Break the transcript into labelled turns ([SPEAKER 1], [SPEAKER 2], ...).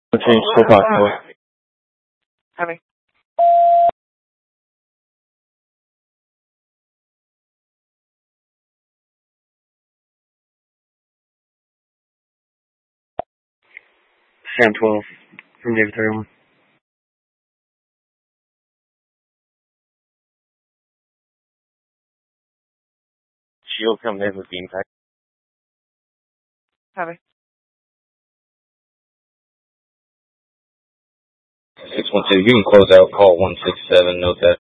[SPEAKER 1] Change so far.
[SPEAKER 2] Heavy.
[SPEAKER 1] Sam 12 from David 31. Shield coming in with beam pack.
[SPEAKER 2] Heavy.
[SPEAKER 1] 612, you can close out call 167, note that.